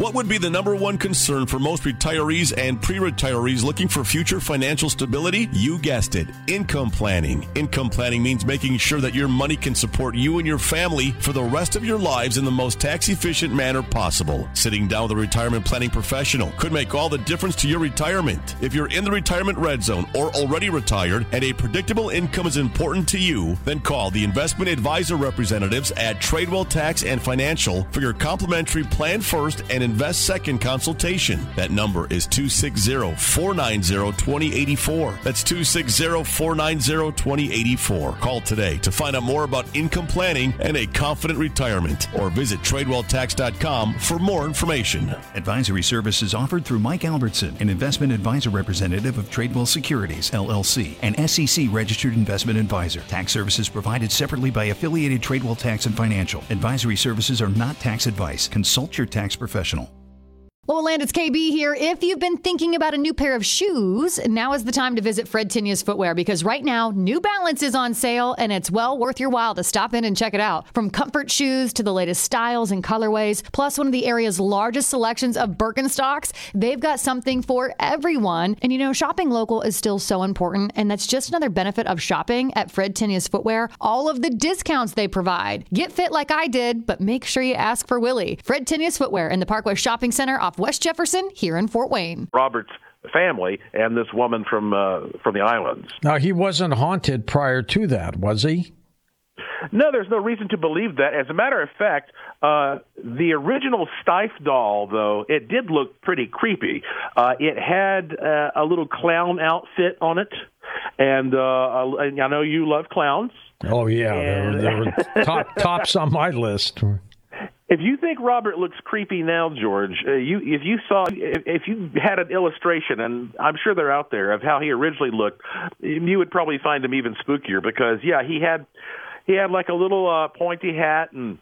What would be the number one concern for most retirees and pre-retirees looking for future financial stability? You guessed it, income planning. Income planning means making sure that your money can support you and your family for the rest of your lives in the most tax-efficient manner possible. Sitting down with a retirement planning professional could make all the difference to your retirement. If you're in the retirement red zone or already retired and a predictable income is important to you, then call the investment advisor representatives at Tradewell Tax and Financial for your complimentary Plan First and Invest Second consultation. That number is 260-490-2084. That's 260-490-2084. Call today to find out more about income planning and a confident retirement, or visit TradewellTax.com for more information. Advisory services offered through Mike Albertson, an investment advisor representative of Tradewell Securities, LLC, an SEC-registered investment advisor. Tax services provided separately by affiliated Tradewell Tax and Financial. Advisory services are not tax advice. Consult your tax professional. Well, Land, it's KB here. If you've been thinking about a new pair of shoes, now is the time to visit Fred Tinius Footwear, because right now, New Balance is on sale, and it's well worth your while to stop in and check it out. From comfort shoes to the latest styles and colorways, plus one of the area's largest selections of Birkenstocks, they've got something for everyone. And you know, shopping local is still so important, and that's just another benefit of shopping at Fred Tinius Footwear. All of the discounts they provide. Get fit like I did, but make sure you ask for Willie. Fred Tinius Footwear in the Parkway Shopping Center off West Jefferson here in Fort Wayne. Robert's family and this woman from the islands. Now, he wasn't haunted prior to that, was he? No, there's no reason to believe that. As a matter of fact, the original Stife doll, though, it did look pretty creepy. It had a little clown outfit on it, and I know you love clowns. Oh, yeah. They were tops on my list. If you think Robert looks creepy now, George, if you had an illustration, and I'm sure they're out there, of how he originally looked, you would probably find him even spookier, because he had like a little pointy hat and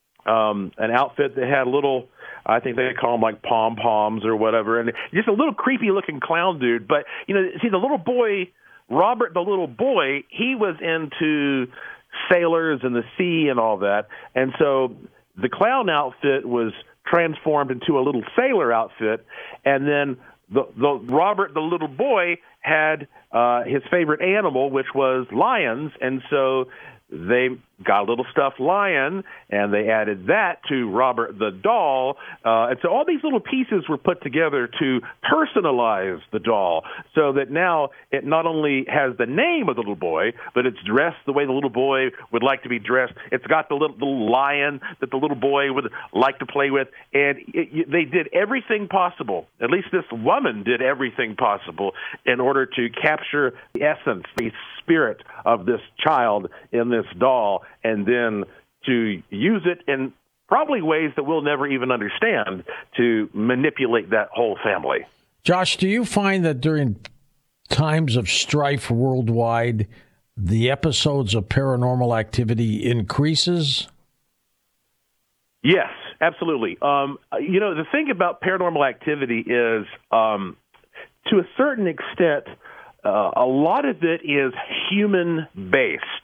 an outfit that had little, I think they call them like pom-poms or whatever, and just a little creepy looking clown dude. But see, the little boy, Robert, the little boy, he was into sailors and the sea and all that, and so the clown outfit was transformed into a little sailor outfit, and then the Robert, the little boy, had his favorite animal, which was lions, and so they got a little stuffed lion, and they added that to Robert the doll. And so all these little pieces were put together to personalize the doll, so that now it not only has the name of the little boy, but it's dressed the way the little boy would like to be dressed. It's got the little lion that the little boy would like to play with. And they did everything possible, at least this woman did everything possible, in order to capture the essence, the spirit of this child in this doll, and then to use it in probably ways that we'll never even understand to manipulate that whole family. Josh, do you find that during times of strife worldwide, the episodes of paranormal activity increases? Yes, absolutely. The thing about paranormal activity is, to a certain extent, a lot of it is human-based.